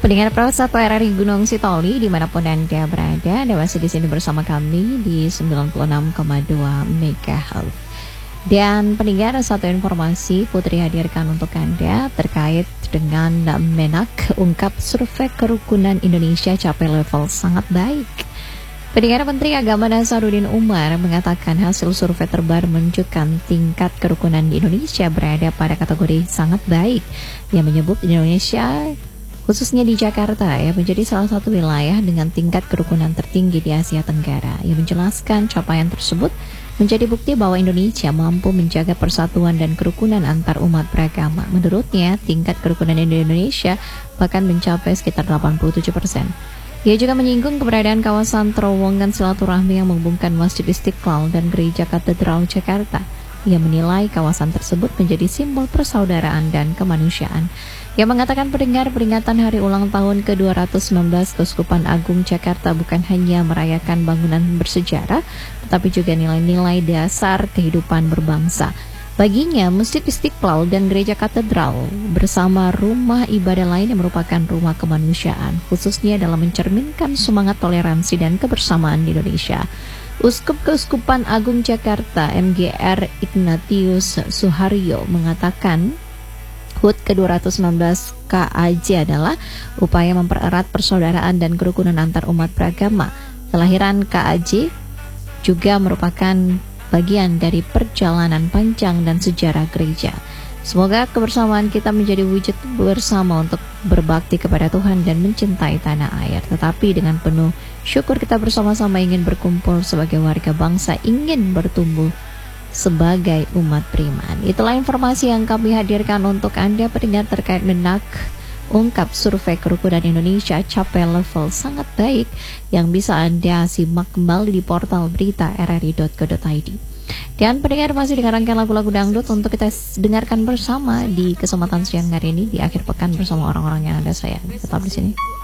Pendengar Pro 1 RRI Gunung Sitoli dimanapun Anda berada, Anda masih di sini bersama kami di 96,2 MHz. Dan pendengar, satu informasi Putri hadirkan untuk Anda terkait dengan Menak ungkap survei kerukunan Indonesia capai level sangat baik. Pendengar, Menteri Agama Nasaruddin Umar mengatakan hasil survei terbaru menunjukkan tingkat kerukunan di Indonesia berada pada kategori sangat baik. Ia menyebut Indonesia, khususnya di Jakarta, menjadi salah satu wilayah dengan tingkat kerukunan tertinggi di Asia Tenggara. Ia menjelaskan capaian tersebut menjadi bukti bahwa Indonesia mampu menjaga persatuan dan kerukunan antar umat beragama. Menurutnya, tingkat kerukunan di Indonesia bahkan mencapai sekitar 87%. Ia juga menyinggung keberadaan kawasan terowongan silaturahmi yang menghubungkan Masjid Istiqlal dan Gereja Katedral Jakarta. Ia menilai kawasan tersebut menjadi simbol persaudaraan dan kemanusiaan. Ia mengatakan pendengar, peringatan hari ulang tahun ke-219 Keuskupan Agung Jakarta bukan hanya merayakan bangunan bersejarah, tetapi juga nilai-nilai dasar kehidupan berbangsa. Baginya, Masjid Istiqlal dan Gereja Katedral bersama rumah ibadah lain yang merupakan rumah kemanusiaan, khususnya dalam mencerminkan semangat toleransi dan kebersamaan di Indonesia. Uskup Keuskupan Agung Jakarta MGR Ignatius Suharyo mengatakan HUT ke-219 KAJ adalah upaya mempererat persaudaraan dan kerukunan antar umat beragama. Kelahiran KAJ juga merupakan bagian dari perjalanan panjang dan sejarah gereja. Semoga kebersamaan kita menjadi wujud bersama untuk berbakti kepada Tuhan dan mencintai tanah air. Tetapi dengan penuh syukur kita bersama-sama ingin berkumpul sebagai warga bangsa, ingin bertumbuh sebagai umat beriman. Itulah informasi yang kami hadirkan untuk Anda pendengar terkait Menak ungkap survei kerukunan Indonesia capai level sangat baik yang bisa Anda simak kembali di portal berita rri.co.id. Dan pendengar, masih dengarkan lagu-lagu dangdut untuk kita dengarkan bersama di kesempatan siang hari ini di akhir pekan bersama orang-orang yang Anda sayang. Tetap di sini.